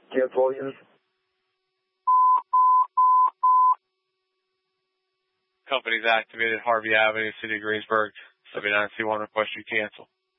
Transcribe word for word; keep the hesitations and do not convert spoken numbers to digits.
Cancel all units. Company's activated Harvey Avenue, City of Greensburg. seventy-nine C one, request you cancel.